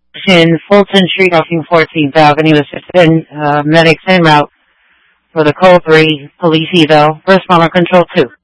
in Fulton Street off 14th Avenue, assistant medics en route for the Code 3 police eval. Responder control 2.